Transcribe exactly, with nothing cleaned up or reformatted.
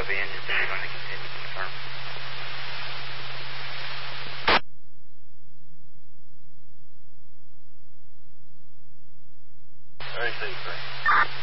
five in, you're going to continue to confirm. Very safe, sir.